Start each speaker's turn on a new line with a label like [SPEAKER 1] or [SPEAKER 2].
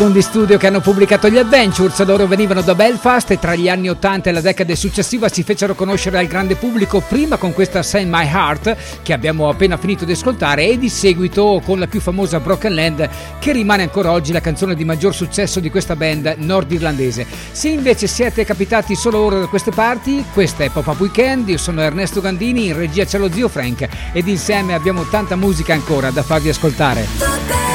[SPEAKER 1] Di studio che hanno pubblicato gli Adventures. Loro venivano da Belfast e tra gli anni 80 e la decade successiva si fecero conoscere al grande pubblico, prima con questa Send My Heart che abbiamo appena finito di ascoltare e di seguito con la più famosa Broken Land, che rimane ancora oggi la canzone di maggior successo di questa band nordirlandese. Se invece siete capitati solo ora da queste parti, questa è Pop-Up Weekend, io sono Ernesto Gandini, in regia c'è lo zio Frank ed insieme abbiamo tanta musica ancora da farvi ascoltare.